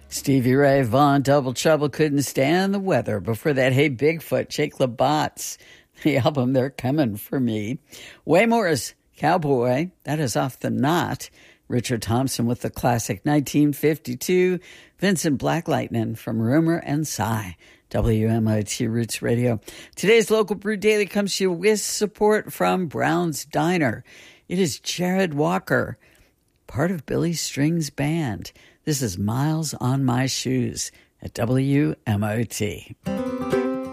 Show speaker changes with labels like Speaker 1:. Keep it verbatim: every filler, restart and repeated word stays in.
Speaker 1: Stevie Ray Vaughan, Double Trouble, Couldn't Stand the Weather. Before that, Hey Bigfoot, Jake LaBatz, the album They're Coming For Me. Waymore's Cowboy, that is off the Knot. Richard Thompson with the classic nineteen fifty-two. Vincent Black Lightning from Rumor and Sigh. W M O T Roots Radio. Today's Local Brew Daily comes to you with support from Brown's Diner. It is Jared Walker, part of Billy Strings Band. This is Miles on My Shoes at W M O T.